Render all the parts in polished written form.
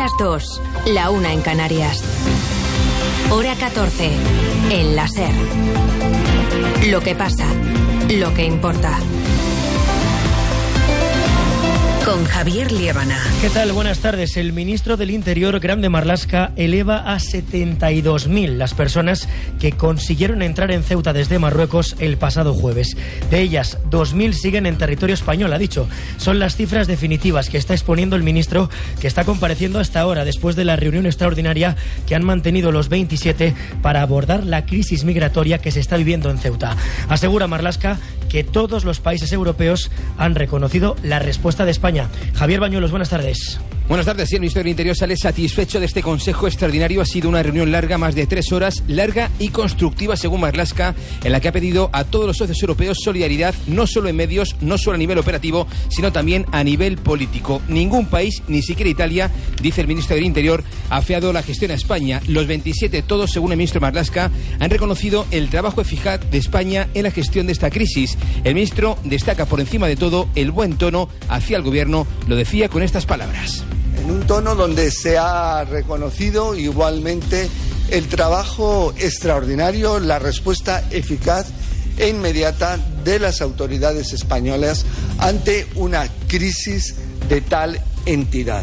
las 2, la 1 en Canarias. Hora 14, en la SER. Lo que pasa, lo que importa. Con Javier Liébana. ¿Qué tal? Buenas tardes. El ministro del Interior, Grande Marlaska, eleva a 72.000 las personas que consiguieron entrar en Ceuta desde Marruecos el pasado jueves. De ellas, 2.000 siguen en territorio español, ha dicho. Son las cifras definitivas que está exponiendo el ministro, que está compareciendo hasta ahora, después de la reunión extraordinaria que han mantenido los 27 para abordar la crisis migratoria que se está viviendo en Ceuta. Asegura Marlaska que todos los países europeos han reconocido la respuesta de España. Javier Bañuelos, buenas tardes. Buenas tardes. Sí, el ministro del Interior sale satisfecho de este consejo extraordinario. Ha sido una reunión larga, más de 3 horas, larga y constructiva, según Marlaska, en la que ha pedido a todos los socios europeos solidaridad, no solo en medios, no solo a nivel operativo, sino también a nivel político. Ningún país, ni siquiera Italia, dice el ministro del Interior, ha afeado la gestión a España. Los 27, todos, según el ministro Marlaska, han reconocido el trabajo eficaz de España en la gestión de esta crisis. El ministro destaca por encima de todo el buen tono hacia el gobierno. Lo decía con estas palabras. En un tono donde se ha reconocido igualmente el trabajo extraordinario, la respuesta eficaz e inmediata de las autoridades españolas ante una crisis de tal entidad.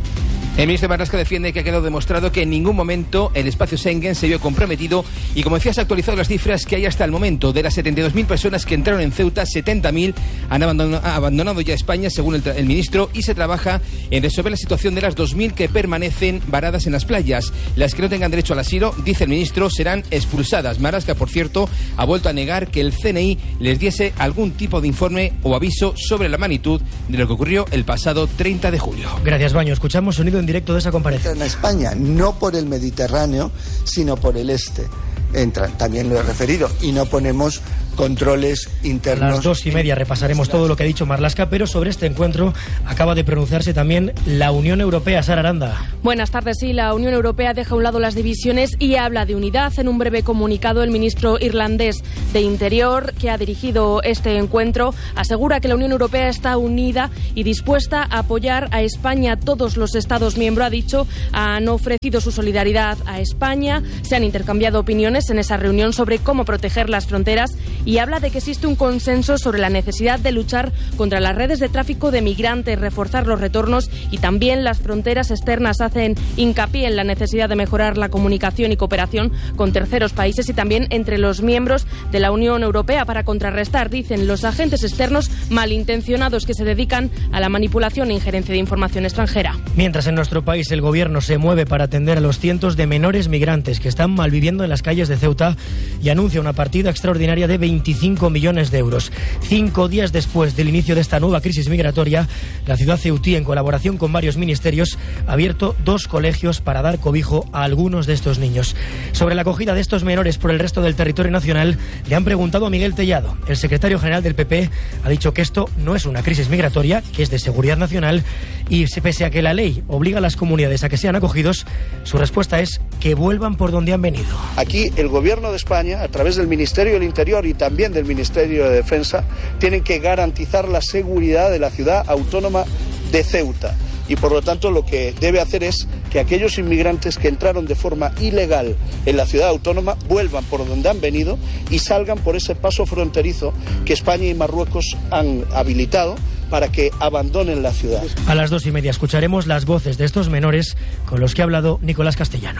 El ministro Marlaska defiende que ha quedado demostrado que en ningún momento el espacio Schengen se vio comprometido y, como decía, se han actualizado las cifras que hay hasta el momento. De las 72.000 personas que entraron en Ceuta, 70.000 han abandonado ya España, según el ministro, y se trabaja en resolver la situación de las 2.000 que permanecen varadas en las playas. Las que no tengan derecho al asilo, dice el ministro, serán expulsadas. Marlaska, por cierto, ha vuelto a negar que el CNI les diese algún tipo de informe o aviso sobre la magnitud de lo que ocurrió el pasado 30 de julio. Gracias, Baño. Escuchamos sonido en directo de esa comparecencia. En España, no por el Mediterráneo, sino por el este. Entran, también lo he referido, y no ponemos controles internos. A las 2:30 repasaremos todo lo que ha dicho Marlaska, pero sobre este encuentro acaba de pronunciarse también la Unión Europea. Sara Aranda. Buenas tardes. Sí, la Unión Europea deja a un lado las divisiones y habla de unidad. En un breve comunicado, el ministro irlandés de Interior, que ha dirigido este encuentro, asegura que la Unión Europea está unida y dispuesta a apoyar a España. Todos los Estados miembros, ha dicho, han ofrecido su solidaridad a España. Se han intercambiado opiniones en esa reunión sobre cómo proteger las fronteras y habla de que existe un consenso sobre la necesidad de luchar contra las redes de tráfico de migrantes, reforzar los retornos y también las fronteras externas. Hacen hincapié en la necesidad de mejorar la comunicación y cooperación con terceros países y también entre los miembros de la Unión Europea para contrarrestar, dicen, los agentes externos malintencionados que se dedican a la manipulación e injerencia de información extranjera. Mientras en nuestro país el gobierno se mueve para atender a los cientos de menores migrantes que están malviviendo en las calles de Ceuta y anuncia una partida extraordinaria de 25 millones de euros. 5 días después del inicio de esta nueva crisis migratoria, la ciudad ceutí, en colaboración con varios ministerios, ha abierto 2 colegios para dar cobijo a algunos de estos niños. Sobre la acogida de estos menores por el resto del territorio nacional, le han preguntado a Miguel Tellado. El secretario general del PP ha dicho que esto no es una crisis migratoria, que es de seguridad nacional, y pese a que la ley obliga a las comunidades a que sean acogidos, su respuesta es que vuelvan por donde han venido. Aquí el gobierno de España, a través del Ministerio del Interior y también del Ministerio de Defensa, tienen que garantizar la seguridad de la ciudad autónoma de Ceuta. Y por lo tanto lo que debe hacer es que aquellos inmigrantes que entraron de forma ilegal en la ciudad autónoma vuelvan por donde han venido y salgan por ese paso fronterizo que España y Marruecos han habilitado para que abandonen la ciudad. A las 2:30 escucharemos las voces de estos menores con los que ha hablado Nicolás Castellano.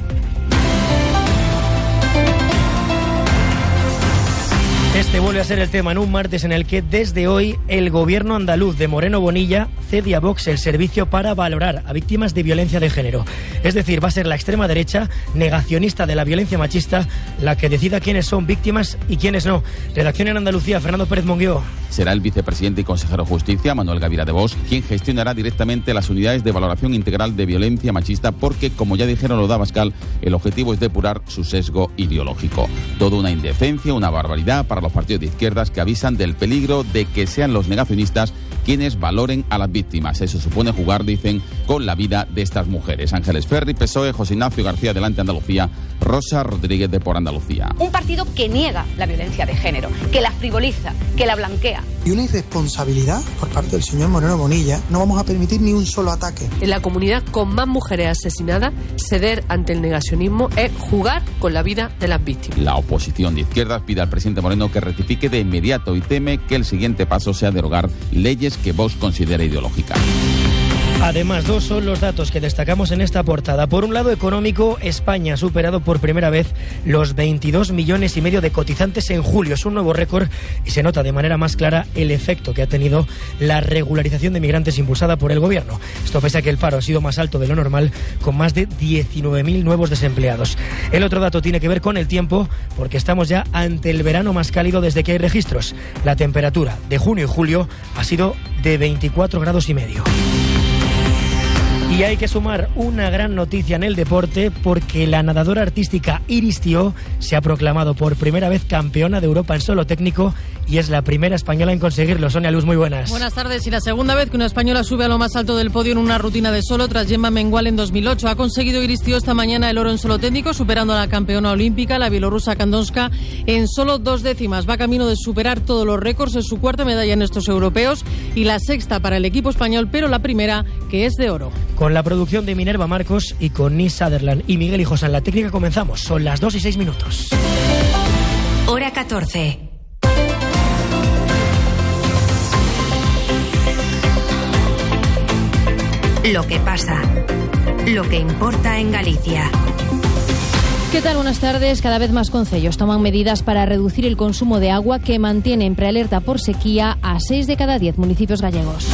Este vuelve a ser el tema en un martes en el que desde hoy el gobierno andaluz de Moreno Bonilla cede a Vox el servicio para valorar a víctimas de violencia de género. Es decir, va a ser la extrema derecha, negacionista de la violencia machista, la que decida quiénes son víctimas y quiénes no. Redacción en Andalucía, Fernando Pérez Monguió. Será el vicepresidente y consejero de Justicia, Manuel Gavira de Vox, quien gestionará directamente las unidades de valoración integral de violencia machista porque, como ya dijeron los de Abascal, el objetivo es depurar su sesgo ideológico. Todo una indecencia, una barbaridad para los partidos de izquierdas que avisan del peligro de que sean los negacionistas quienes valoren a las víctimas. Eso supone jugar, dicen, con la vida de estas mujeres. Ángeles Ferri, PSOE, José Ignacio García, Adelante Andalucía, Rosa Rodríguez de Por Andalucía. Un partido que niega la violencia de género, que la frivoliza, que la blanquea. Y una irresponsabilidad por parte del señor Moreno Bonilla. No vamos a permitir ni un solo ataque. En la comunidad con más mujeres asesinadas, ceder ante el negacionismo es jugar con la vida de las víctimas. La oposición de izquierdas pide al presidente Moreno que rectifique de inmediato y teme que el siguiente paso sea derogar leyes que Vox considera ideológicas. Además, dos son los datos que destacamos en esta portada. Por un lado, económico, España ha superado por primera vez los 22,5 millones de cotizantes en julio. Es un nuevo récord y se nota de manera más clara el efecto que ha tenido la regularización de migrantes impulsada por el gobierno. Esto pese a que el paro ha sido más alto de lo normal, con más de 19.000 nuevos desempleados. El otro dato tiene que ver con el tiempo, porque estamos ya ante el verano más cálido desde que hay registros. La temperatura de junio y julio ha sido de 24,5 grados. Y hay que sumar una gran noticia en el deporte, porque la nadadora artística Iris Tió se ha proclamado por primera vez campeona de Europa en solo técnico y es la primera española en conseguirlo. Sonia Luz, muy buenas. Buenas tardes. Y la segunda vez que una española sube a lo más alto del podio en una rutina de solo tras Gemma Mengual en 2008. Ha conseguido Iris Tió esta mañana el oro en solo técnico, superando a la campeona olímpica, la bielorrusa Kandonska, en solo 2 décimas. Va camino de superar todos los récords. Es su cuarta medalla en estos europeos y la sexta para el equipo español, pero la primera que es de oro. Con la producción de Minerva Marcos y con Nis Sutherland y Miguel Hijos en la técnica comenzamos. Son las 2:06. Hora 14. Lo que pasa. Lo que importa en Galicia. ¿Qué tal? Buenas tardes. Cada vez más concellos toman medidas para reducir el consumo de agua, que mantiene en prealerta por sequía a 6 de cada 10 municipios gallegos.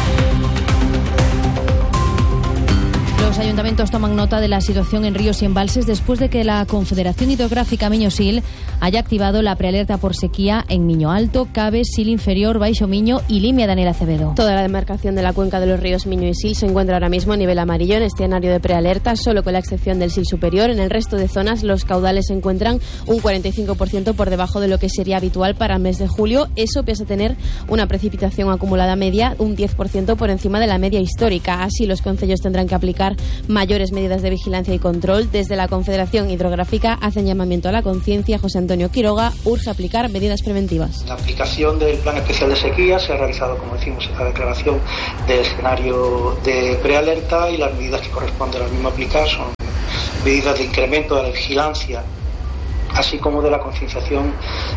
Los ayuntamientos toman nota de la situación en ríos y embalses después de que la Confederación Hidrográfica Miño-Sil haya activado la prealerta por sequía en Miño Alto, Cabe, Sil Inferior, Baixo Miño y Limia. Daniel Acevedo. Toda la demarcación de la cuenca de los ríos Miño y Sil se encuentra ahora mismo a nivel amarillo en escenario de prealerta, solo con la excepción del Sil Superior. En el resto de zonas los caudales se encuentran un 45% por debajo de lo que sería habitual para el mes de julio. Eso pese a tener una precipitación acumulada media un 10% por encima de la media histórica. Así los concellos tendrán que aplicar mayores medidas de vigilancia y control. Desde la Confederación Hidrográfica hacen llamamiento a la conciencia. José Antonio Quiroga urge aplicar medidas preventivas. La aplicación del Plan Especial de Sequía se ha realizado, como decimos, esta declaración del escenario de prealerta, y las medidas que corresponde a la misma aplicar son medidas de incremento de la vigilancia, así como de la concienciación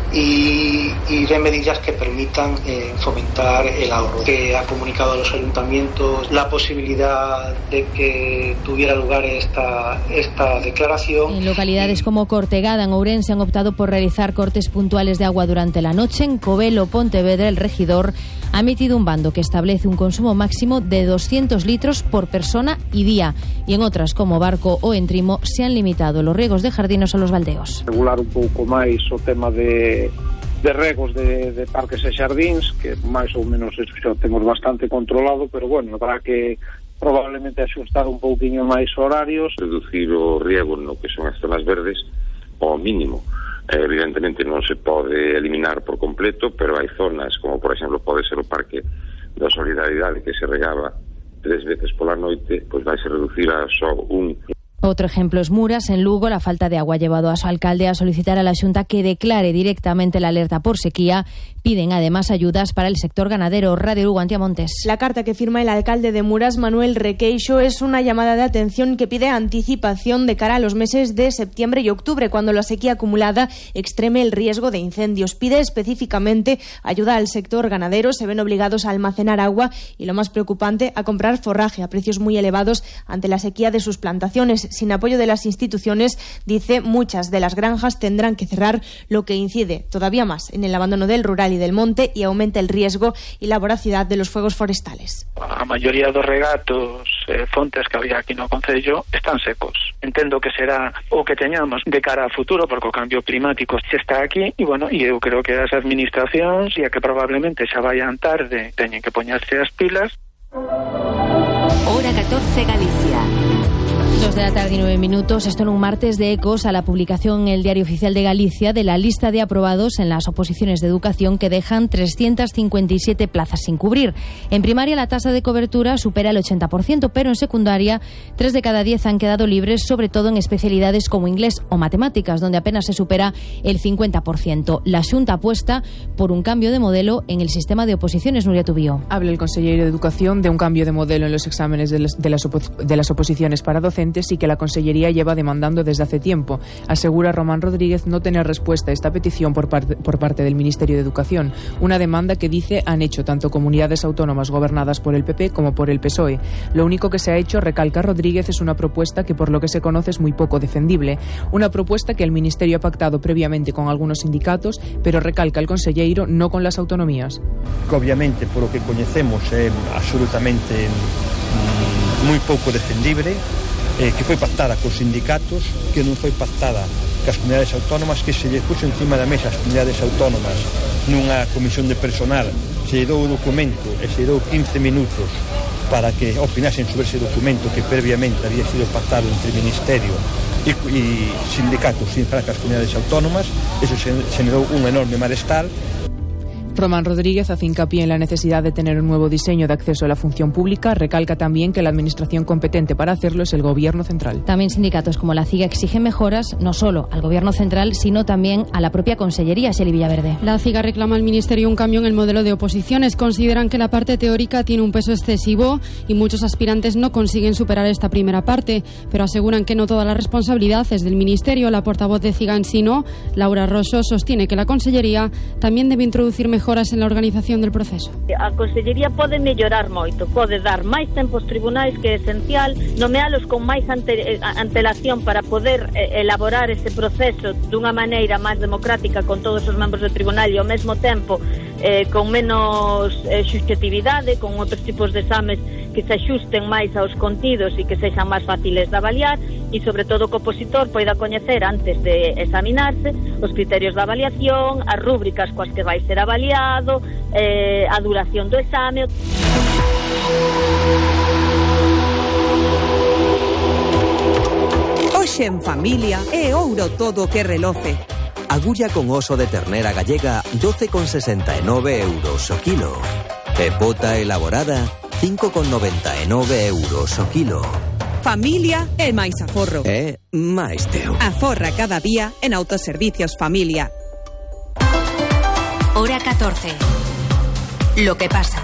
y de medidas que permitan fomentar el ahorro. Que ha comunicado a los ayuntamientos la posibilidad de que tuviera lugar esta declaración. En localidades como Cortegada, en Ourense, han optado por realizar cortes puntuales de agua durante la noche. En Covelo, Pontevedra, el regidor ha emitido un bando que establece un consumo máximo de 200 litros por persona y día. Y en otras, como Barco o Entrimo, se han limitado los riegos de jardinos a los baldeos. Regular un pouco máis o tema de regos de parques e xardíns, que máis ou menos eso xa temos bastante controlado, pero bueno, habrá que probablemente axustar un pouquiño máis horarios. Reducir o riego no que son as zonas verdes ao mínimo. Evidentemente non se pode eliminar por completo, pero hai zonas, como por exemplo pode ser o Parque da Solidaridade, que se regaba 3 veces pola noite, pois vai se reducir a só un. Otro ejemplo es Muras. En Lugo, la falta de agua ha llevado a su alcalde a solicitar a la Xunta que declare directamente la alerta por sequía. Piden además ayudas para el sector ganadero. Radio Lugo, Antía Montes. La carta que firma el alcalde de Muras, Manuel Requeixo, es una llamada de atención que pide anticipación de cara a los meses de septiembre y octubre, cuando la sequía acumulada extreme el riesgo de incendios. Pide específicamente ayuda al sector ganadero. Se ven obligados a almacenar agua y, lo más preocupante, a comprar forraje a precios muy elevados ante la sequía de sus plantaciones. Sin apoyo de las instituciones, dice, muchas de las granjas tendrán que cerrar, lo que incide todavía más en el abandono del rural y del monte y aumenta el riesgo y la voracidad de los fuegos forestales. A maioría dos regatos, fontes que había aquí no concello están secos. Entendo que será o que teñamos de cara a futuro, porque o cambio climático se está aquí, e bueno, e eu creo que as administracións, e a que probablemente xa vayan tarde, teñen que poñerse as pilas. Hora 14 Galicia. 2:09. Esto en un martes de ecos a la publicación en el Diario Oficial de Galicia de la lista de aprobados en las oposiciones de educación que dejan 357 plazas sin cubrir. En primaria la tasa de cobertura supera el 80%, pero en secundaria 3 de cada 10 han quedado libres, sobre todo en especialidades como inglés o matemáticas, donde apenas se supera el 50%. La Xunta apuesta por un cambio de modelo en el sistema de oposiciones. Nuria Tubío. Habla el consejero de Educación de un cambio de modelo en los exámenes de las oposiciones para docentes y que la Consellería lleva demandando desde hace tiempo. Asegura Román Rodríguez no tener respuesta a esta petición por parte del Ministerio de Educación, una demanda que dice han hecho tanto comunidades autónomas gobernadas por el PP como por el PSOE. Lo único que se ha hecho, recalca Rodríguez, es una propuesta que por lo que se conoce es muy poco defendible. Una propuesta que el Ministerio ha pactado previamente con algunos sindicatos, pero recalca el consellero, no con las autonomías. Que obviamente, por lo que coñecemos, é absolutamente moi pouco defendible, que foi pactada cos sindicatos, que non foi pactada cas comunidades autónomas, que se lle puxo encima da mesa as comunidades autónomas nunha comisión de personal, se lle dou o documento e se lle dou 15 minutos para que opinasen sobre ese documento que previamente había sido pactado entre el Ministerio y sindicatos sin francas comunidades autónomas. Eso generó un enorme malestar. Román Rodríguez hace hincapié en la necesidad de tener un nuevo diseño de acceso a la función pública. Recalca también que la administración competente para hacerlo es el Gobierno central. También sindicatos como la CIGA exigen mejoras no solo al Gobierno central, sino también a la propia Consellería. Xeli Villaverde. La CIGA reclama al Ministerio un cambio en el modelo de oposiciones. Consideran que la parte teórica tiene un peso excesivo y muchos aspirantes no consiguen superar esta primera parte, pero aseguran que no toda la responsabilidad es del Ministerio. La portavoz de CIGA en Sino, Laura Roxo, sostiene que la Consellería también debe introducir mejoras en la organización del proceso. A Consellería pode mellorar moito, pode dar máis tempo aos tribunais, que é esencial, nomealos con máis antelación para poder elaborar ese proceso dunha maneira máis democrática con todos os membros do tribunal e ao mesmo tempo con menos subjetividade, con outros tipos de exames que se axusten máis aos contidos e que sexan máis fáciles de avaliar, e sobre todo que o opositor poida coñecer antes de examinarse os criterios de avaliación, as rúbricas coas que vai ser avaliado, a duración do exame. Hoxe en familia é ouro todo que reloce. Agulla con oso de ternera gallega 12,69 euros o kilo. Pepota elaborada 5,99 euros o kilo. Familia é máis aforro. É máis teu. Aforra cada día en Autoservicios Familia. Hora 14. Lo que pasa.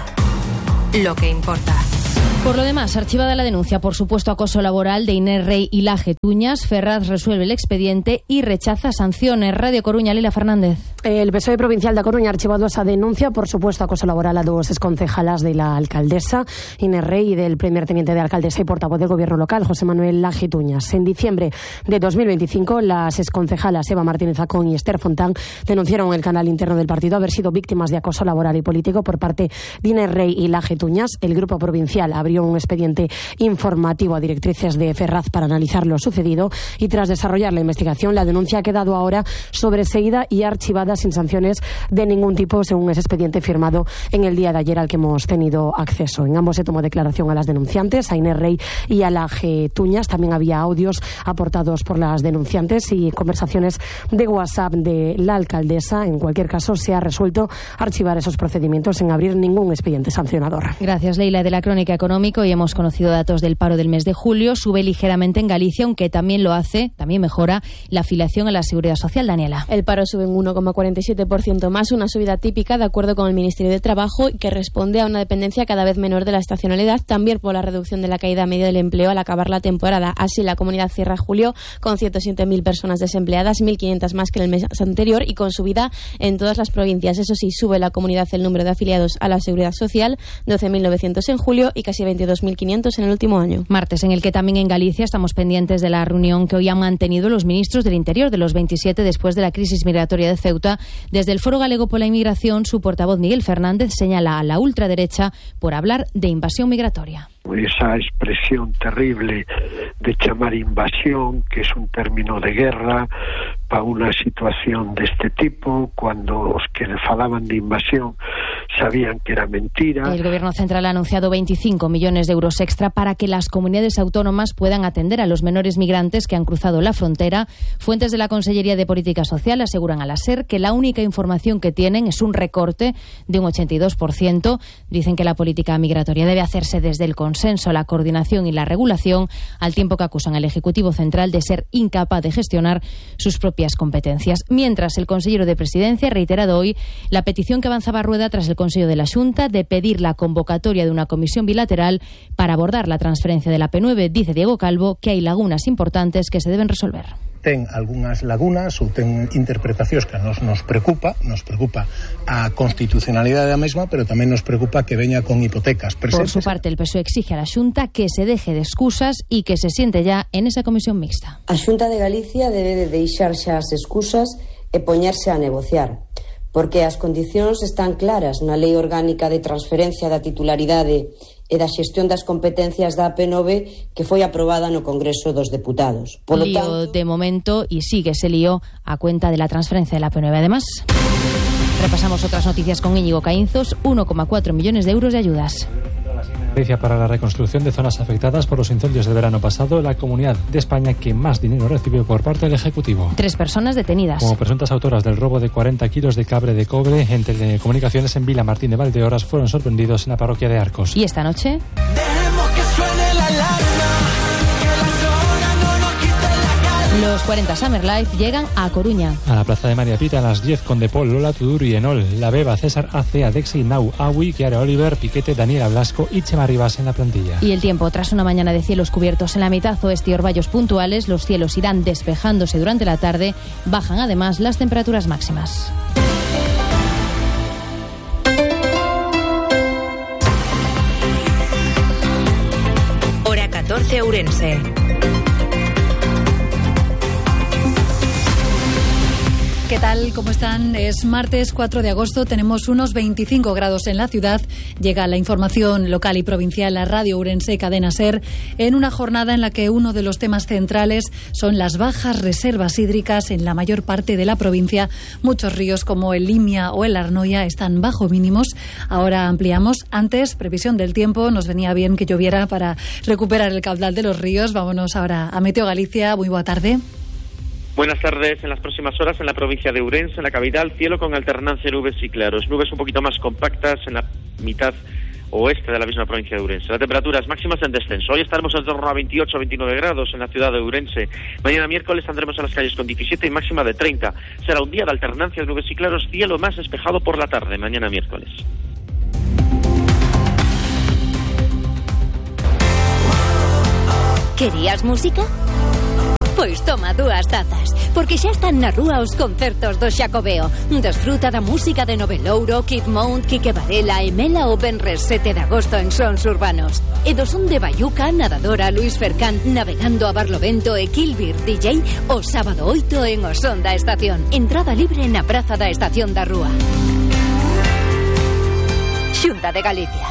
Lo que importa. Por lo demás, archivada la denuncia por supuesto acoso laboral de Inés Rey y Laje Tuñas, Ferraz resuelve el expediente y rechaza sanciones. Radio Coruña, Lila Fernández. El PSOE provincial da Coruña ha archivado esa denuncia por supuesto acoso laboral a dos exconcejalas de la alcaldesa Inés Rey y del primer teniente de alcaldesa y portavoz del gobierno local, José Manuel Laje Tuñas. En diciembre de 2025, las exconcejalas Eva Martínez Acón y Esther Fontán denunciaron en el canal interno del partido haber sido víctimas de acoso laboral y político por parte de Inés Rey y Laje Tuñas. El grupo provincial abrió un expediente informativo a directrices de Ferraz para analizar lo sucedido y tras desarrollar la investigación, la denuncia ha quedado ahora sobreseída y archivada sin sanciones de ningún tipo, según ese expediente firmado en el día de ayer al que hemos tenido acceso. En ambos se tomó declaración a las denunciantes, a Inés Rey y a Laje Tuñas. También había audios aportados por las denunciantes y conversaciones de WhatsApp de la alcaldesa. En cualquier caso, se ha resuelto archivar esos procedimientos sin abrir ningún expediente sancionador. Gracias, Leila. De la Crónica Económico, y hemos conocido datos del paro del mes de julio. Sube ligeramente en Galicia, aunque también mejora la afiliación a la Seguridad Social. Daniela. El paro sube un 1,47% más, una subida típica de acuerdo con el Ministerio de Trabajo, que responde a una dependencia cada vez menor de la estacionalidad, también por la reducción de la caída media del empleo al acabar la temporada. Así, la comunidad cierra julio con 107.000 personas desempleadas, 1.500 más que en el mes anterior y con subida en todas las provincias. Eso sí, sube la comunidad el número de afiliados a la Seguridad Social, 12.900 en julio y casi 22.500 en el último año. Martes en el que también en Galicia estamos pendientes de la reunión que hoy han mantenido los ministros del Interior de los 27 después de la crisis migratoria de Ceuta. Desde el Foro Galego por la Inmigración, su portavoz Miguel Fernández señala a la ultraderecha por hablar de invasión migratoria. Esa expresión terrible de chamar invasión, que es un término de guerra para una situación de este tipo, cuando os que falaban de invasión sabían que era mentira. El Gobierno central ha anunciado 25 millones de euros extra para que las comunidades autónomas puedan atender a los menores migrantes que han cruzado la frontera. Fuentes de la Consellería de Política Social aseguran a la SER que la única información que tienen es un recorte de un 82%. Dicen que la política migratoria debe hacerse desde el consenso, la coordinación y la regulación, al tiempo que acusan al Ejecutivo Central de ser incapaz de gestionar sus propias competencias. Mientras, el consejero de Presidencia ha reiterado hoy la petición que avanzaba Rueda tras el Consejo de la Xunta de pedir la convocatoria de una comisión bilateral para abordar la transferencia de la P9. Dice Diego Calvo que hay lagunas importantes que se deben resolver. Ten algunhas lagunas ou ten interpretacións que nos preocupa a constitucionalidade da mesma, pero tamén nos preocupa que veña con hipotecas presentes. Por su parte, el PSOE exige a la Xunta que se deje de excusas y que se siente ya en esa comisión mixta. A Xunta de Galicia debe de deixar xa as excusas e poñerse a negociar, porque as condicións están claras na Lei Orgánica de Transferencia da Titularidade e da Xestión das Competencias da AP9 que foi aprobada no Congreso dos Deputados. Polo lío de momento y sigue ese lío a cuenta de la transferencia de la AP9. Además, repasamos otras noticias con Íñigo Caínzos, 1,4 millones de euros de ayudas. Para la reconstrucción de zonas afectadas por los incendios del verano pasado, la comunidad de España que más dinero recibió por parte del Ejecutivo. 3 personas detenidas. Como presuntas autoras del robo de 40 kilos de cable de cobre en telecomunicaciones en Vilamartín de Valdeorras fueron sorprendidos en la parroquia de Arcos. ¿Y esta noche? Dejemos que suene la alarma, que la zona no nos quite la calma. Los 40 Summer Life llegan a Coruña. A la plaza de María Pita a las 10 con Depol, Lola Tuduru y Enol, La Beba, César AC, Adexi, Nau, Awi, Kiara Oliver, Piquete, Daniela Blasco y Chema Rivas en la plantilla. Y el tiempo, tras una mañana de cielos cubiertos en la mitad oeste y orvallos puntuales, los cielos irán despejándose durante la tarde, bajan además las temperaturas máximas. Hora 14 Ourense. ¿Qué tal? ¿Cómo están? Es martes 4 de agosto, tenemos unos 25 grados en la ciudad. Llega la información local y provincial a Radio Ourense, Cadena SER, en una jornada en la que uno de los temas centrales son las bajas reservas hídricas en la mayor parte de la provincia. Muchos ríos como el Limia o el Arnoia están bajo mínimos. Ahora ampliamos. Antes, previsión del tiempo, nos venía bien que lloviera para recuperar el caudal de los ríos. Vámonos ahora a Meteo Galicia. Muy buena tarde. Buenas tardes. En las próximas horas en la provincia de Ourense, en la capital, cielo con alternancia de nubes y claros. Nubes un poquito más compactas en la mitad oeste de la misma provincia de Ourense. Las temperaturas máximas en descenso. Hoy estaremos en torno a 28 o 29 grados en la ciudad de Ourense. Mañana miércoles andremos en las calles con 17 y máxima de 30. Será un día de alternancia de nubes y claros, cielo más despejado por la tarde, mañana miércoles. Querías música? Pois toma 2 tazas, porque xa están na rúa os concertos do Xacobeo. Desfruta da música de Novelouro, Kid Mount, Quique Varela e Mela o venres 7 de agosto en Sons Urbanos. E do son de Bayuca, Nadadora, Luis Fercán, Navegando a Barlovento e Kilbir DJ o sábado 8 en o Son da Estación. Entrada libre na Praza da Estación da Rúa. Xunta de Galicia.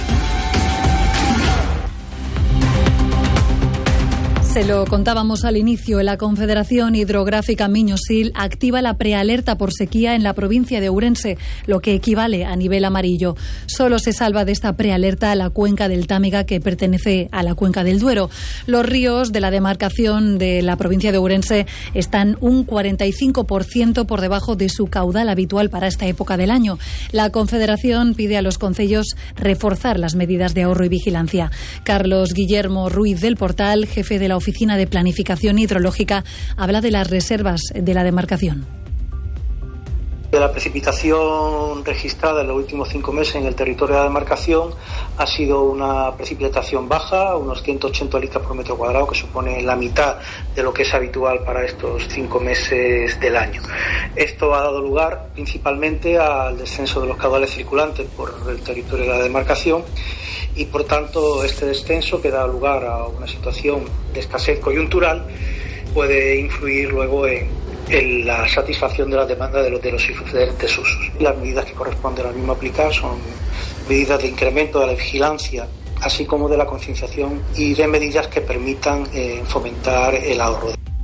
Se lo contábamos al inicio, la Confederación Hidrográfica Miño-Sil activa la prealerta por sequía en la provincia de Ourense, lo que equivale a nivel amarillo. Solo se salva de esta prealerta la cuenca del Támega, que pertenece a la cuenca del Duero. Los ríos de la demarcación de la provincia de Ourense están un 45% por debajo de su caudal habitual para esta época del año. La Confederación pide a los concellos reforzar las medidas de ahorro y vigilancia. Carlos Guillermo Ruiz del Portal, jefe de la Oficina de Planificación Hidrológica, habla de las reservas de la demarcación. De la precipitación registrada en los últimos 5 meses en el territorio de la demarcación ha sido una precipitación baja, unos 180 litros por metro cuadrado, que supone la mitad de lo que es habitual para estos 5 meses del año. Esto ha dado lugar principalmente al descenso de los caudales circulantes por el territorio de la demarcación y, por tanto, este descenso, que da lugar a una situación de escasez coyuntural, puede influir luego en la satisfacción de la demanda de los diferentes usos. Las medidas que corresponden al mismo aplicar son medidas de incremento de la vigilancia, así como de la concienciación y de medidas que permitan fomentar el ahorro.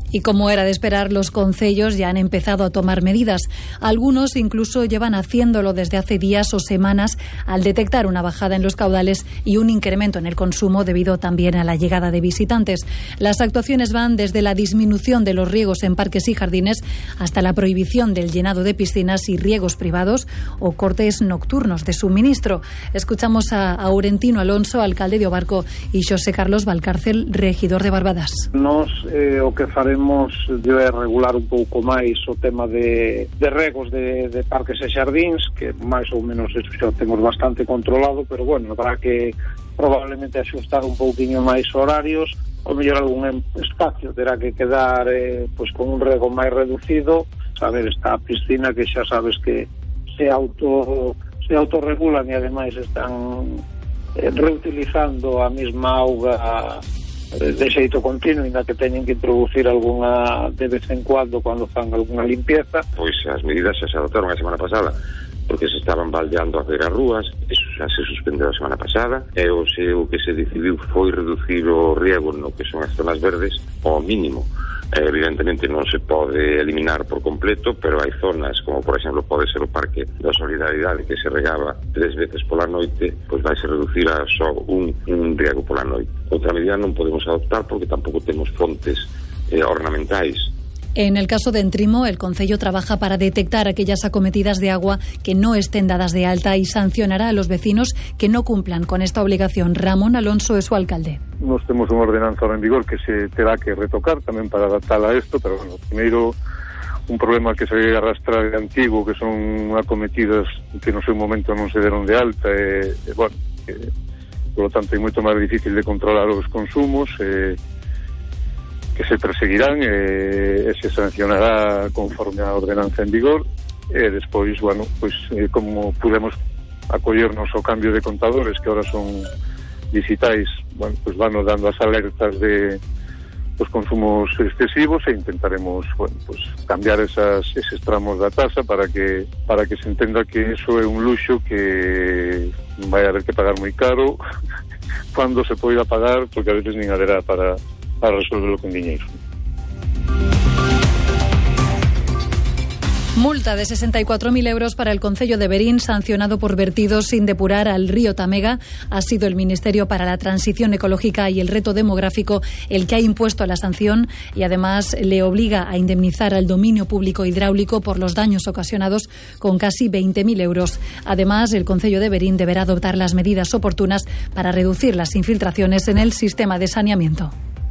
Y como era de esperar, los concellos ya han empezado a tomar medidas. Algunos incluso llevan haciéndolo desde hace días o semanas al detectar una bajada en los caudales y un incremento en el consumo debido también a la llegada de visitantes. Las actuaciones van desde la disminución de los riegos en parques y jardines hasta la prohibición del llenado de piscinas y riegos privados o cortes nocturnos de suministro. Escuchamos a Aurentino Alonso, alcalde de Obarco, y Xosé Carlos Valcárcel, regidor de Barbadas. Nos o que faremos é regular un pouco máis o tema de regos de parques e xardíns, que máis ou menos eso xa temos bastante controlado, pero bueno, habrá que probablemente axustar un pouquiño máis horarios, ou mellor algún espacio terá que quedar pois con un rego máis reducido. Saber, esta piscina que xa sabes que se autorregulan e ademais están reutilizando a mesma auga de xeito continuo, ainda que teñen que introducir algunha de vez en cuando fan algunha limpieza. Pois as medidas xa se adotaron a semana pasada, porque se estaban baldeando a ver as rúas, eso xa se suspendeu a semana pasada, e o que se decidiu foi reducir o riego no que son as zonas verdes ao mínimo. Evidentemente non se pode eliminar por completo, pero hai zonas, como por exemplo pode ser o Parque da Solidaridade, que se regaba 3 veces pola noite, pois vai se reducir a só un riego pola noite. Outra medida non podemos adoptar porque tampouco temos fontes ornamentais. En el caso de Entrimo, el concello trabaja para detectar aquellas acometidas de agua que no estén dadas de alta y sancionará a los vecinos que no cumplan con esta obligación. Ramón Alonso es su alcalde. Nos temos unha ordenanza en vigor que se terá que retocar tamén para adaptarla a isto, pero bueno, primeiro un problema que se arrastra de antigo, que son acometidas que no seu momento non se deron de alta, bueno, por lo tanto é moito máis difícil de controlar os consumos, que se perseguirán e se sancionará conforme a ordenanza en vigor, e despois, bueno, pois como podemos acollernos ao cambio de contadores que ahora son digitais, bueno, pois van dando as alertas de os consumos excesivos e intentaremos, bueno, pois cambiar eses tramos da tasa para que se entenda que eso é un luxo que vai haber que pagar moi caro cando se poida pagar, porque a veces nin haberá para resolverlo con diñeiro. Multa de 64.000 euros para el concello de Verín, sancionado por vertidos sin depurar al río Tamega. Ha sido el Ministerio para la Transición Ecológica y el Reto Demográfico el que ha impuesto la sanción y además le obliga a indemnizar al dominio público hidráulico por los daños ocasionados con casi 20.000 euros. Además, el concello de Verín deberá adoptar las medidas oportunas para reducir las infiltraciones en el sistema de saneamiento.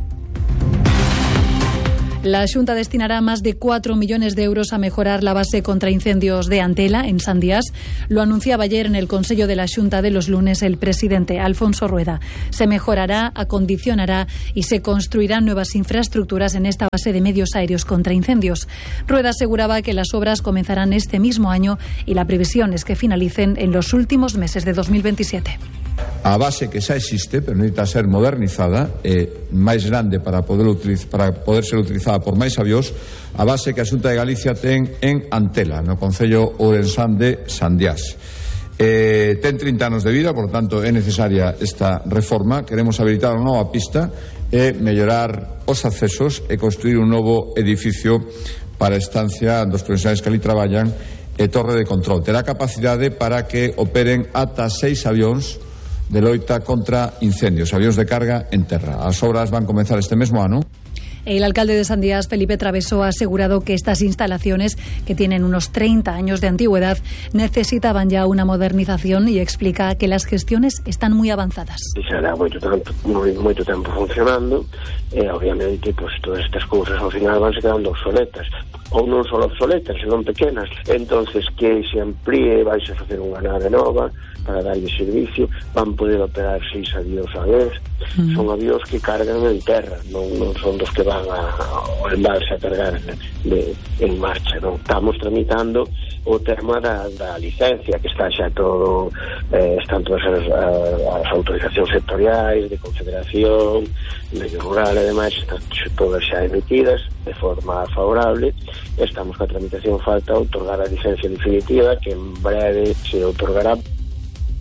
La Xunta destinará más de 4 millones de euros a mejorar la base contra incendios de Antela, en Sandiás. Lo anunciaba ayer en el Consejo de la Xunta de los lunes el presidente Alfonso Rueda. Se mejorará, acondicionará y se construirán nuevas infraestructuras en esta base de medios aéreos contra incendios. Rueda aseguraba que las obras comenzarán este mismo año y la previsión es que finalicen en los últimos meses de 2027. A base que xa existe, pero necesita ser modernizada, máis grande para poder ser utilizada por máis avións, a base que a Xunta de Galicia ten en Antela, no concello ourensán de Sandiás. Ten 30 anos de vida, por tanto é necesaria esta reforma. Queremos habilitar unha nova pista e mellorar os accesos e construir un novo edificio para a estancia dos profesionais que ali traballan e torre de control. Terá capacidade para que operen ata 6 avións de loita contra incendios, avións de carga en terra. As obras van comenzar este mesmo ano. El alcalde de Sandiás, Felipe Traveso, ha asegurado que estas instalaciones, que tienen unos 30 años de antigüedad, necesitaban ya una modernización y explica que las gestiones están muy avanzadas. Xa era moito tempo funcionando e obviamente pues, todas estas cousas ao final van se quedando obsoletas, ou non só obsoletas, senón pequenas. Entonces que se amplíe, vais a facer unha nave nova para darlle servicio, van poder operar 6 avións a vez. Son avións que cargan en terra, non son dos que van ao embalse a cargar en marcha, non? Estamos tramitando o tema da licencia, que está xa todo, están todas as autorizacións sectoriais de confederación, medio rural e demais, están todas xa emitidas de forma favorable. Estamos ca tramitación, falta outorgar a licencia definitiva, que en breve se outorgará.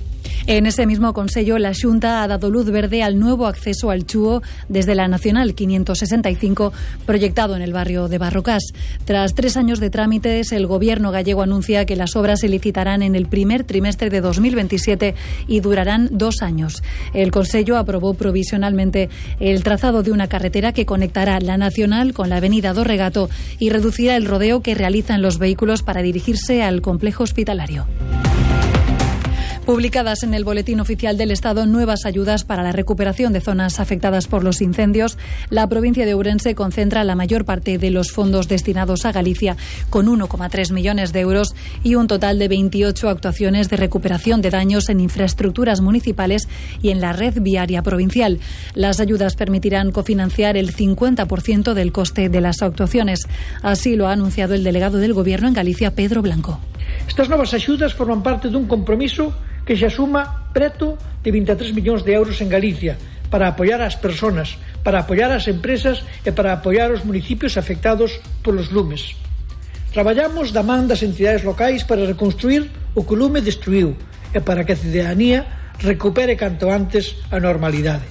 En ese mismo Consello, la Xunta ha dado luz verde al nuevo acceso al Chúo desde la Nacional 565, proyectado en el barrio de Barrocás. Tras 3 años de trámites, el Gobierno gallego anuncia que las obras se licitarán en el primer trimestre de 2027 y durarán 2 años. El Consello aprobó provisionalmente el trazado de una carretera que conectará la Nacional con la avenida do Regato y reducirá el rodeo que realizan los vehículos para dirigirse al complejo hospitalario. Publicadas en el Boletín Oficial del Estado nuevas ayudas para la recuperación de zonas afectadas por los incendios, la provincia de Ourense concentra la mayor parte de los fondos destinados a Galicia, con 1,3 millones de euros y un total de 28 actuaciones de recuperación de daños en infraestructuras municipales y en la red viaria provincial. Las ayudas permitirán cofinanciar el 50% del coste de las actuaciones. Así lo ha anunciado el delegado del Gobierno en Galicia, Pedro Blanco. Estas novas axudas forman parte dun compromiso que xa suma preto de 23 millóns de euros en Galicia para apoiar as persoas, para apoiar as empresas e para apoiar os municipios afectados polos lumes. Traballamos da man das entidades locais para reconstruir o que o lume destruiu e para que a cidadanía recupere canto antes a normalidade.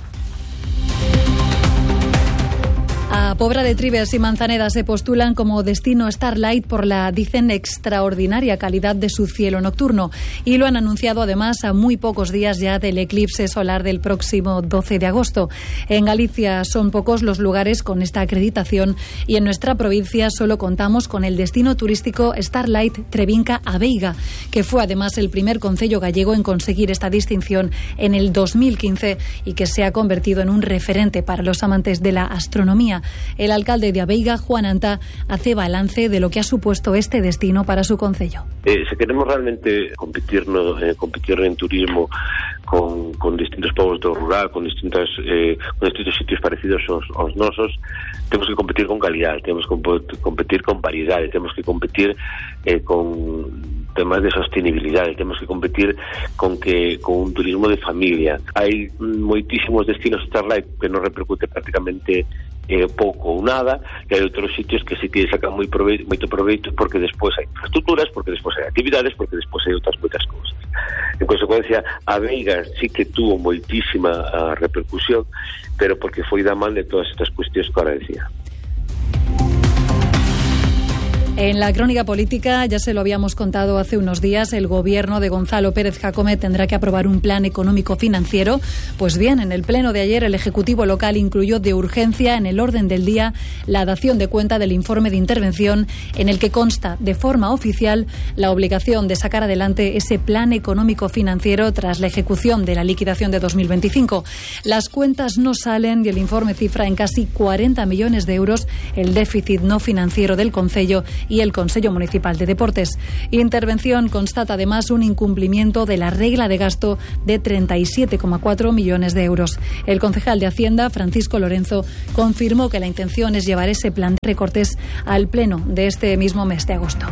A Pobra de Trives y Manzaneda se postulan como destino Starlight por la, dicen, extraordinaria calidad de su cielo nocturno y lo han anunciado además a muy pocos días ya del eclipse solar del próximo 12 de agosto. En Galicia son pocos los lugares con esta acreditación y en nuestra provincia solo contamos con el destino turístico Starlight Trevinca a Veiga, que fue además el primer concello gallego en conseguir esta distinción en el 2015 y que se ha convertido en un referente para los amantes de la astronomía. El alcalde de Aveiga, Juan Anta, hace balance de lo que ha supuesto este destino para su concello. Si queremos realmente competir en turismo con distintos povos do rural, con distintos sitios parecidos aos nosos, temos que competir con calidad, temos que competir con variedade, temos que competir con temas de sostenibilidade, temos que competir con un turismo de familia. Hai moitísimos destinos Starlight que non repercute prácticamente pouco ou nada, e hai outros sitios que si que sacan moito proveito porque despois hai infraestructuras, porque despois hai actividades, porque despois hai outras moitas cousas. En consecuencia, a Veiga sí que tuvo moitísima repercusión, pero porque foi da man de todas estas cuestións que ahora decía. En la crónica política, ya se lo habíamos contado hace unos días, el gobierno de Gonzalo Pérez Jacome tendrá que aprobar un plan económico financiero. Pues bien, en el pleno de ayer el Ejecutivo local incluyó de urgencia en el orden del día la dación de cuenta del informe de intervención en el que consta de forma oficial la obligación de sacar adelante ese plan económico financiero tras la ejecución de la liquidación de 2025. Las cuentas no salen y el informe cifra en casi 40 millones de euros el déficit no financiero del concello y el Consello Municipal de Deportes. Intervención constata además un incumplimiento de la regla de gasto de 37,4 millones de euros. El concejal de Hacienda, Francisco Lorenzo, confirmó que la intención es llevar ese plan de recortes al pleno de este mismo mes de agosto.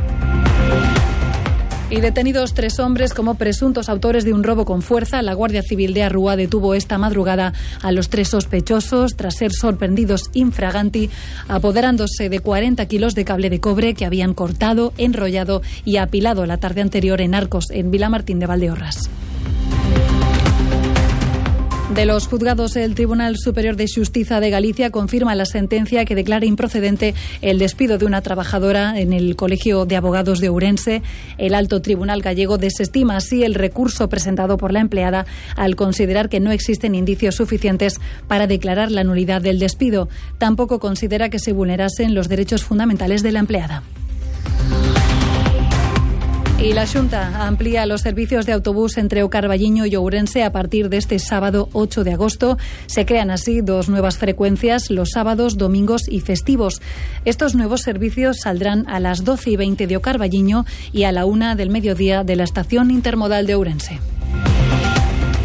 Y detenidos 3 hombres como presuntos autores de un robo con fuerza, la Guardia Civil de Arrúa detuvo esta madrugada a los 3 sospechosos tras ser sorprendidos infraganti, apoderándose de 40 kilos de cable de cobre que habían cortado, enrollado y apilado la tarde anterior en Arcos, en Vilamartín de Valdeorras. De los juzgados, el Tribunal Superior de Xustiza de Galicia confirma la sentencia que declara improcedente el despido de una trabajadora en el Colegio de Abogados de Ourense. El Alto Tribunal gallego desestima así el recurso presentado por la empleada al considerar que no existen indicios suficientes para declarar la nulidad del despido. Tampoco considera que se vulnerasen los derechos fundamentales de la empleada. Y la Xunta amplía los servicios de autobús entre O Carballiño y Ourense a partir de este sábado 8 de agosto. Se crean así 2 nuevas frecuencias los sábados, domingos y festivos. Estos nuevos servicios saldrán a las 12:20 de O Carballiño y a la 1 del mediodía de la estación intermodal de Ourense.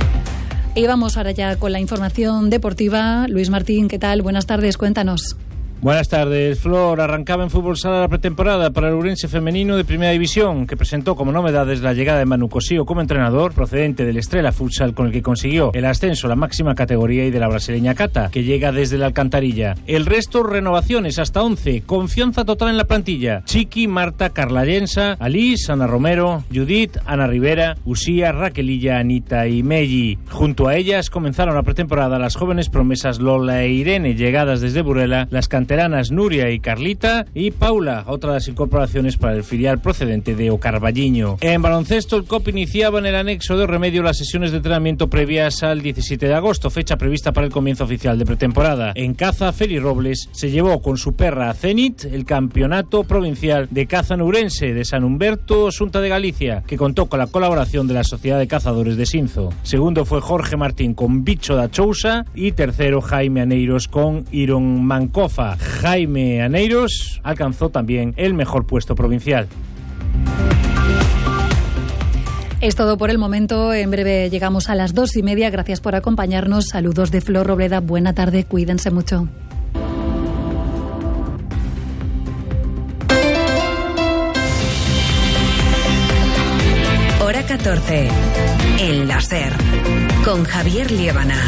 Y vamos ahora ya con la información deportiva. Luis Martín, ¿qué tal? Buenas tardes, cuéntanos. Buenas tardes. Flor, arrancaba en fútbol sala la pretemporada para el Ourense femenino de Primera División, que presentó como novedades la llegada de Manu Cosío como entrenador, procedente del Estrela Futsal, con el que consiguió el ascenso a la máxima categoría, y de la brasileña Cata, que llega desde la Alcantarilla. El resto, renovaciones, hasta 11. Confianza total en la plantilla. Chiqui, Marta, Carla Llensa, Alice, Ana Romero, Judith, Ana Rivera, Usía, Raquelilla, Anita y Melli. Junto a ellas comenzaron la pretemporada las jóvenes promesas Lola e Irene, llegadas desde Burela, las canteranas Nuria y Carlita, y Paula, otra de las incorporaciones para el filial procedente de Ocarballiño. En baloncesto, el COP iniciaba en el anexo de Remedio las sesiones de entrenamiento previas al 17 de agosto, fecha prevista para el comienzo oficial de pretemporada. En caza, Feli Robles se llevó con su perra Zenit el campeonato provincial de caza en Ourense de San Humberto, Xunta de Galicia, que contó con la colaboración de la Sociedad de Cazadores de Sinzo. Segundo fue Jorge Martín con Bicho da Chousa, y tercero Jaime Aneiros con Iron Mancofa. Jaime Aneiros alcanzó también el mejor puesto provincial. Es todo por el momento. En breve llegamos a las 2:30. Gracias por acompañarnos. Saludos de Flor Robleda. Buena tarde. Cuídense mucho. Hora 14. El láser. Con Javier Liébana.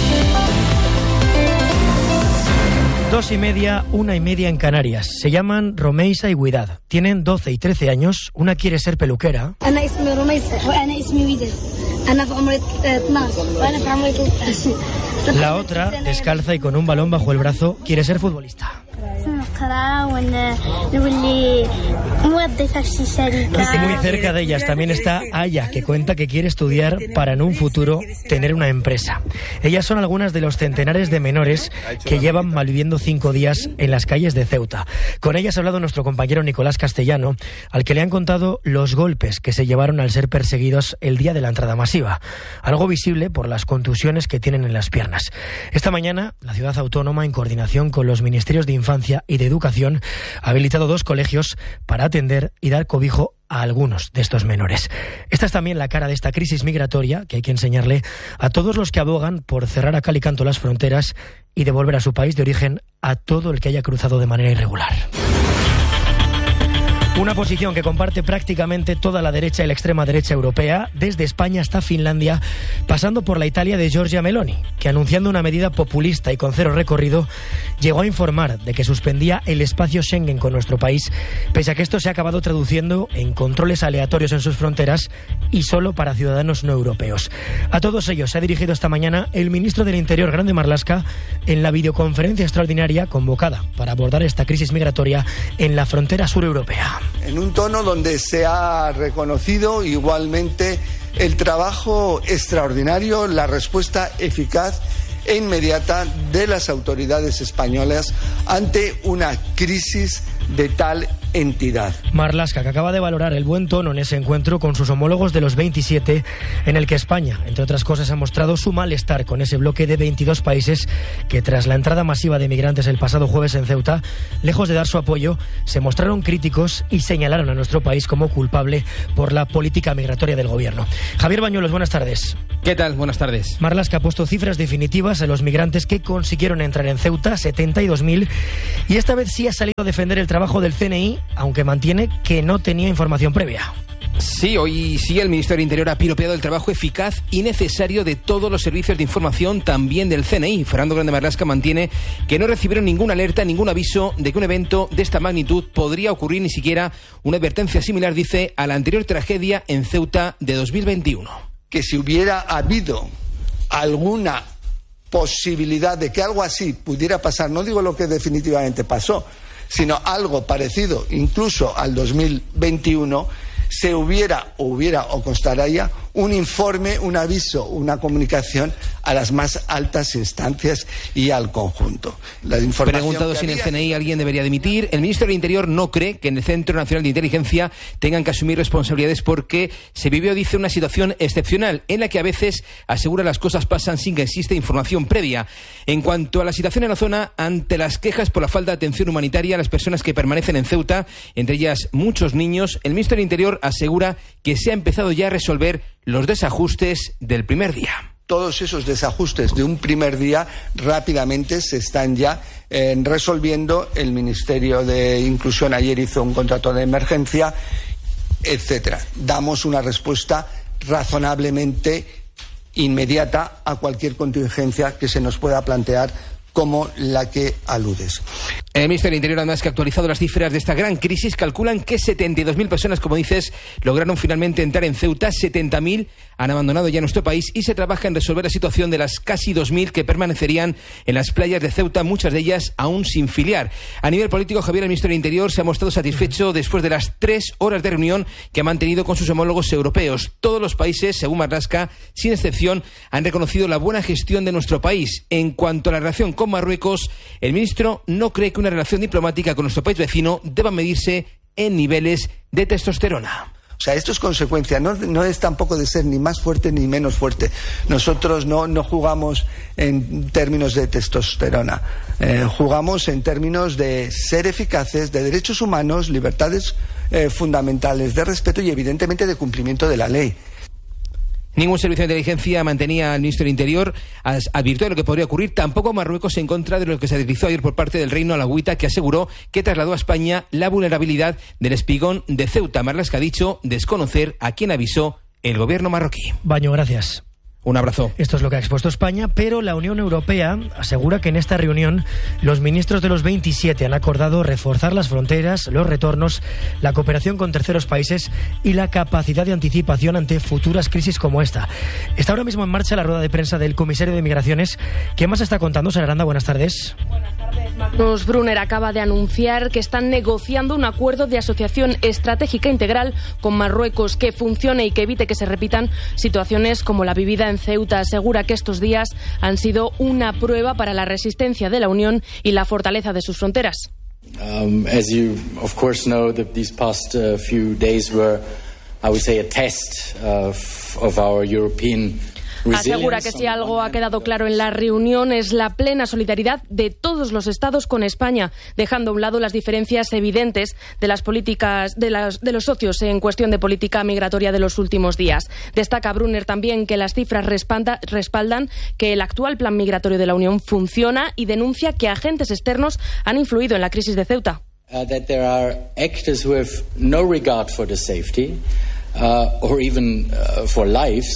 2:30, 1:30 en Canarias. Se llaman Romeisa y Guidad. Tienen 12 y 13 años. Una quiere ser peluquera. La otra, descalza y con un balón bajo el brazo, quiere ser futbolista. Muy cerca de ellas también está Aya, que cuenta que quiere estudiar para en un futuro tener una empresa. Ellas son algunas de los centenares de menores que llevan malviviendo 5 días en las calles de Ceuta. Con ellas ha hablado nuestro compañero Nicolás Castellano, al que le han contado los golpes que se llevaron al ser perseguidos el día de la entrada masiva, algo visible por las contusiones que tienen en las piernas. Esta mañana, la ciudad autónoma, en coordinación con los ministerios de Infancia y de Educación, ha habilitado 2 colegios para atender y dar cobijo a algunos de estos menores. Esta es también la cara de esta crisis migratoria que hay que enseñarle a todos los que abogan por cerrar a cal y canto las fronteras y devolver a su país de origen a todo el que haya cruzado de manera irregular. Una posición que comparte prácticamente toda la derecha y la extrema derecha europea, desde España hasta Finlandia, pasando por la Italia de Giorgia Meloni, que anunciando una medida populista y con cero recorrido, llegó a informar de que suspendía el espacio Schengen con nuestro país, pese a que esto se ha acabado traduciendo en controles aleatorios en sus fronteras y solo para ciudadanos no europeos. A todos ellos se ha dirigido esta mañana el ministro del Interior, Grande Marlaska, en la videoconferencia extraordinaria convocada para abordar esta crisis migratoria en la frontera sureuropea. En un tono donde se ha reconocido igualmente el trabajo extraordinario, la respuesta eficaz e inmediata de las autoridades españolas ante una crisis de tal entidad. Marlaska, que acaba de valorar el buen tono en ese encuentro con sus homólogos de los 27, en el que España, entre otras cosas, ha mostrado su malestar con ese bloque de 22 países que, tras la entrada masiva de migrantes el pasado jueves en Ceuta, lejos de dar su apoyo, se mostraron críticos y señalaron a nuestro país como culpable por la política migratoria del gobierno. Javier Bañuelos, buenas tardes. ¿Qué tal? Buenas tardes. Marlaska ha puesto cifras definitivas a los migrantes que consiguieron entrar en Ceuta, 72.000, y esta vez sí ha salido a defender el trabajo del CNI, aunque mantiene que no tenía información previa. Sí, hoy sí el Ministerio del Interior ha piropeado el trabajo eficaz y necesario de todos los servicios de información, también del CNI. Fernando Grande Marlaska mantiene que no recibieron ninguna alerta, ningún aviso de que un evento de esta magnitud podría ocurrir, ni siquiera una advertencia similar, dice, a la anterior tragedia en Ceuta de 2021. Que si hubiera habido alguna posibilidad de que algo así pudiera pasar, no digo lo que definitivamente pasó, sino algo parecido incluso al 2021, se hubiera o constará ya un informe, un aviso, una comunicación a las más altas instancias y al conjunto. La información preguntado si en el CNI alguien debería dimitir, el ministro del Interior no cree que en el Centro Nacional de Inteligencia tengan que asumir responsabilidades porque se vivió, dice, una situación excepcional en la que a veces, asegura, las cosas pasan sin que exista información previa. En cuanto a la situación en la zona, ante las quejas por la falta de atención humanitaria a las personas que permanecen en Ceuta, entre ellas muchos niños, el ministro del Interior asegura que se ha empezado ya a resolver los desajustes del primer día. todos esos desajustes de un primer día rápidamente se están ya resolviendo. El Ministerio de Inclusión ayer hizo un contrato de emergencia, etcétera. Damos una respuesta razonablemente inmediata a cualquier contingencia que se nos pueda plantear, como la que aludes. El Ministerio del Interior, además, que ha actualizado las cifras de esta gran crisis, calculan que 72.000 personas, como dices, lograron finalmente entrar en Ceuta. 70.000 han abandonado ya nuestro país y se trabaja en resolver la situación de las casi 2.000 que permanecerían en las playas de Ceuta, muchas de ellas aún sin filiar. A nivel político, Javier, el Ministerio del Interior se ha mostrado satisfecho después de las 3 horas de reunión que ha mantenido con sus homólogos europeos. Todos los países, según Marlaska, sin excepción, han reconocido la buena gestión de nuestro país. En cuanto a la relación con Marruecos, el ministro no cree que una relación diplomática con nuestro país vecino deba medirse en niveles de testosterona. O sea, esto es consecuencia, no es tampoco de ser ni más fuerte ni menos fuerte. Nosotros no jugamos en términos de testosterona, jugamos en términos de ser eficaces, de derechos humanos, libertades fundamentales, de respeto y evidentemente de cumplimiento de la ley. Ningún servicio de inteligencia mantenía al ministro del Interior, advirtió de lo que podría ocurrir. Tampoco Marruecos en contra de lo que se deslizó ayer por parte del Reino Alagüita, que aseguró que trasladó a España la vulnerabilidad del espigón de Ceuta. Marlaska ha dicho desconocer a quién avisó el gobierno marroquí. Baño, gracias. Un abrazo. Esto es lo que ha expuesto España, pero la Unión Europea asegura que en esta reunión los ministros de los 27 han acordado reforzar las fronteras, los retornos, la cooperación con terceros países y la capacidad de anticipación ante futuras crisis como esta. Está ahora mismo en marcha la rueda de prensa del comisario de Migraciones. ¿Qué más está contando, Sara Aranda? Buenas tardes. Buenas tardes. Magnus Brunner acaba de anunciar que están negociando un acuerdo de asociación estratégica integral con Marruecos que funcione y que evite que se repitan situaciones como la vivida en Ceuta. Asegura que estos días han sido una prueba para la resistencia de la Unión y la fortaleza de sus fronteras. As you of course know, these past few days were, I would say, a test of our European. Asegura que si algo ha quedado claro en la reunión es la plena solidaridad de todos los Estados con España, dejando a un lado las diferencias evidentes de las políticas de los socios en cuestión de política migratoria de los últimos días. Destaca Brunner también que las cifras respaldan que el actual plan migratorio de la Unión funciona y denuncia que agentes externos han influido en la crisis de Ceuta. That there are actors who have no regard for the safety or even for lives.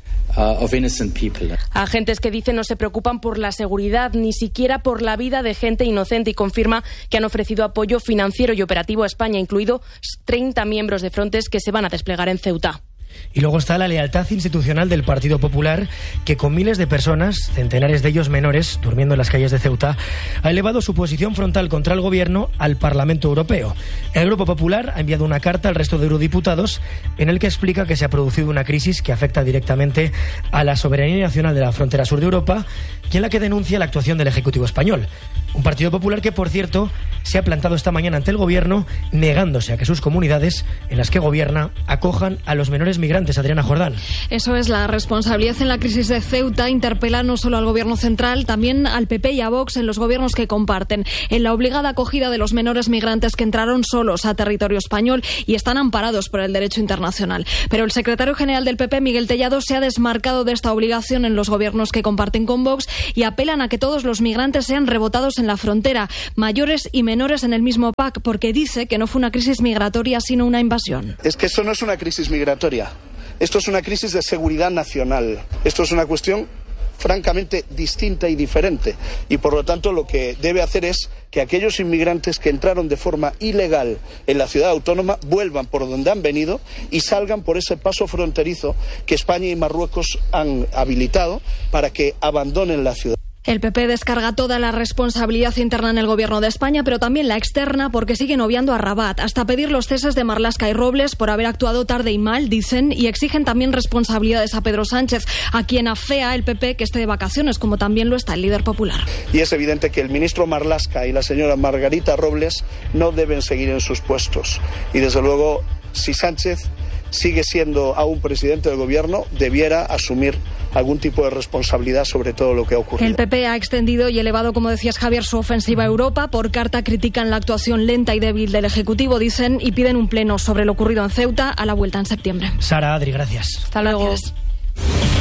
Of innocent people. Agentes que dicen no se preocupan por la seguridad, ni siquiera por la vida de gente inocente, y confirma que han ofrecido apoyo financiero y operativo a España, incluido 30 miembros de Frontex que se van a desplegar en Ceuta. Y luego está la lealtad institucional del Partido Popular, que con miles de personas, centenares de ellos menores, durmiendo en las calles de Ceuta, ha elevado su posición frontal contra el gobierno al Parlamento Europeo. El Grupo Popular ha enviado una carta al resto de eurodiputados en el que explica que se ha producido una crisis que afecta directamente a la soberanía nacional de la frontera sur de Europa y en la que denuncia la actuación del Ejecutivo español. Un Partido Popular que, por cierto, se ha plantado esta mañana ante el gobierno, negándose a que sus comunidades en las que gobierna acojan a los menores migrantes. Adriana Jordán. Eso es, la responsabilidad en la crisis de Ceuta interpela no solo al gobierno central, también al PP y a Vox en los gobiernos que comparten, en la obligada acogida de los menores migrantes que entraron solos a territorio español y están amparados por el derecho internacional. Pero el secretario general del PP, Miguel Tellado, se ha desmarcado de esta obligación en los gobiernos que comparten con Vox y apelan a que todos los migrantes sean rebotados en la frontera, mayores y menores en el mismo pack, porque dice que no fue una crisis migratoria sino una invasión. Es que esto no es una crisis migratoria. Esto es una crisis de seguridad nacional. Esto es una cuestión francamente distinta y diferente. Y por lo tanto lo que debe hacer es que aquellos inmigrantes que entraron de forma ilegal en la ciudad autónoma vuelvan por donde han venido y salgan por ese paso fronterizo que España y Marruecos han habilitado para que abandonen la ciudad. El PP descarga toda la responsabilidad interna en el gobierno de España, pero también la externa, porque siguen obviando a Rabat, hasta pedir los ceses de Marlaska y Robles por haber actuado tarde y mal, dicen, y exigen también responsabilidades a Pedro Sánchez, a quien afea el PP que esté de vacaciones, como también lo está el líder popular. Y es evidente que el ministro Marlaska y la señora Margarita Robles no deben seguir en sus puestos. Y desde luego, si Sánchez sigue siendo aún presidente del gobierno, debiera asumir algún tipo de responsabilidad sobre todo lo que ha ocurrido. El PP ha extendido y elevado, como decías, Javier, su ofensiva a Europa. Por carta critican la actuación lenta y débil del Ejecutivo, dicen, y piden un pleno sobre lo ocurrido en Ceuta a la vuelta en septiembre. Sara, Adri, gracias. Hasta luego. Gracias.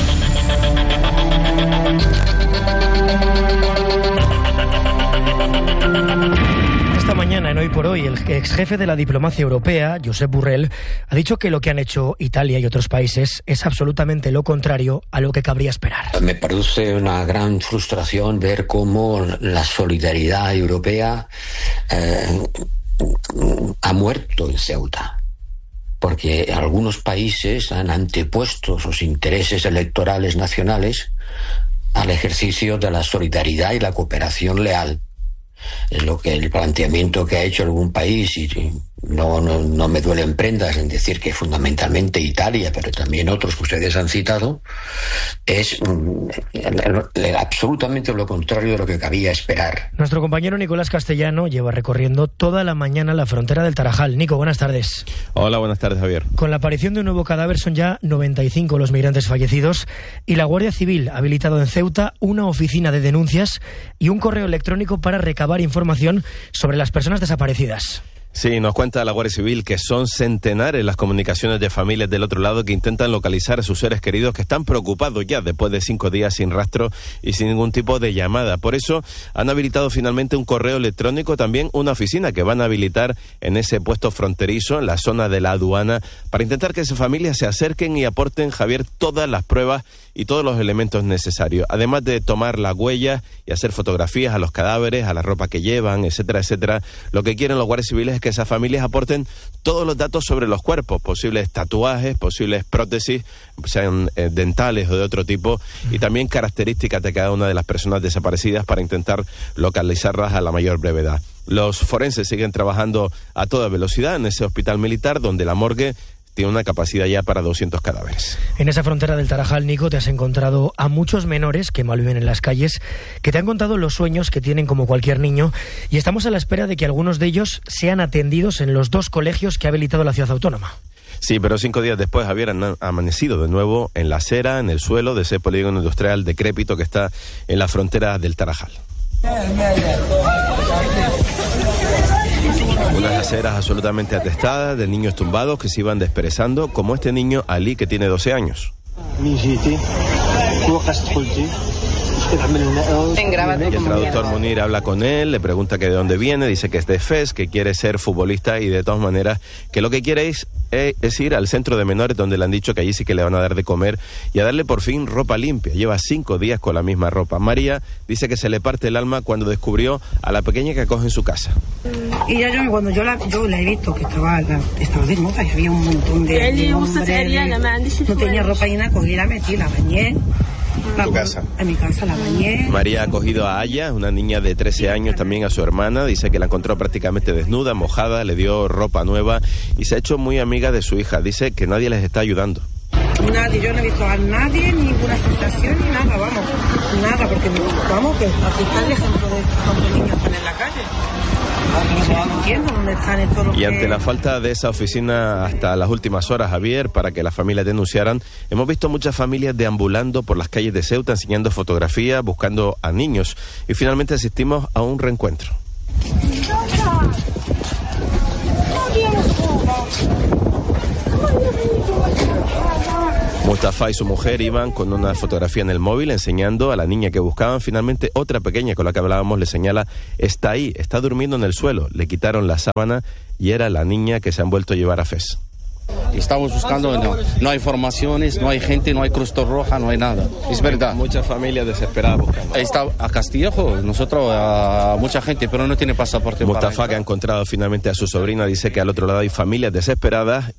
Esta mañana, en Hoy por Hoy, el ex jefe de la diplomacia europea, Josep Borrell, ha dicho que lo que han hecho Italia y otros países es absolutamente lo contrario a lo que cabría esperar. Me produce una gran frustración ver cómo la solidaridad europea ha muerto en Ceuta, porque algunos países han antepuesto sus intereses electorales nacionales al ejercicio de la solidaridad y la cooperación leal. Es lo que el planteamiento que ha hecho algún país, y no me duelen prendas en decir que fundamentalmente Italia, pero también otros que ustedes han citado, es absolutamente lo contrario de lo que cabía esperar. Nuestro compañero Nicolás Castellano lleva recorriendo toda la mañana la frontera del Tarajal. Nico, buenas tardes. Hola, buenas tardes, Javier. Con la aparición de un nuevo cadáver son ya 95 los migrantes fallecidos y la Guardia Civil ha habilitado en Ceuta una oficina de denuncias y un correo electrónico para recabar información sobre las personas desaparecidas. Sí, nos cuenta la Guardia Civil que son centenares las comunicaciones de familias del otro lado que intentan localizar a sus seres queridos, que están preocupados ya después de 5 días sin rastro y sin ningún tipo de llamada. Por eso han habilitado finalmente un correo electrónico, también una oficina que van a habilitar en ese puesto fronterizo, en la zona de la aduana, para intentar que esas familias se acerquen y aporten, Javier, todas las pruebas y todos los elementos necesarios, además de tomar las huellas y hacer fotografías a los cadáveres, a la ropa que llevan, etcétera, etcétera. Lo que quieren los guardias civiles es que esas familias aporten todos los datos sobre los cuerpos, posibles tatuajes, posibles prótesis, sean dentales o de otro tipo, y también características de cada una de las personas desaparecidas para intentar localizarlas a la mayor brevedad. Los forenses siguen trabajando a toda velocidad en ese hospital militar, donde la morgue tiene una capacidad ya para 200 cadáveres. En esa frontera del Tarajal, Nico, te has encontrado a muchos menores que malviven en las calles, que te han contado los sueños que tienen como cualquier niño, y estamos a la espera de que algunos de ellos sean atendidos en los 2 colegios que ha habilitado la ciudad autónoma. Sí, pero 5 días después, Javier, han amanecido de nuevo en la acera, en el suelo de ese polígono industrial decrépito que está en la frontera del Tarajal. Unas aceras absolutamente atestadas de niños tumbados que se iban desperezando, como este niño Ali, que tiene 12 años. Y el traductor Munir habla con él, le pregunta que de dónde viene, dice que es de Fez, que quiere ser futbolista y de todas maneras que lo que quiere es ir al centro de menores, donde le han dicho que allí sí que le van a dar de comer y a darle por fin ropa limpia. Lleva 5 días con la misma ropa. María dice que se le parte el alma cuando descubrió a la pequeña que acoge en su casa. Y cuando yo la he visto que estaba desnuda y había un montón de hombres, no tenía ropa y nada, cogí la metí, la bañé. ¿En tu casa? En mi casa la bañé. María ha acogido a Aya, una niña de 13 años, también a su hermana. Dice que la encontró prácticamente desnuda, mojada, le dio ropa nueva y se ha hecho muy amiga de su hija. Dice que nadie les está ayudando. Nadie, yo no he visto a nadie, ninguna sensación ni nada, nada, porque que aquí está el ejemplo de cuántos niños están en la calle. No entiendo dónde están estos los Y ante que... la falta de esa oficina hasta las últimas horas, Javier, para que las familias denunciaran, hemos visto muchas familias deambulando por las calles de Ceuta, enseñando fotografías, buscando a niños, y finalmente asistimos a un reencuentro. Mustafa y su mujer iban con una fotografía en el móvil enseñando a la niña que buscaban. Finalmente otra pequeña con la que hablábamos le señala: está ahí, está durmiendo en el suelo. Le quitaron la sábana y era la niña que se han vuelto a llevar a Fez. Estamos buscando, no hay formaciones, no hay gente, no hay Cruz Roja, no hay nada. Es verdad. Muchas familias desesperadas buscando. Está a Castillejo, nosotros, a mucha gente, pero no tiene pasaporte. Mustafa, que ha encontrado finalmente a su sobrina, dice que al otro lado hay familias desesperadas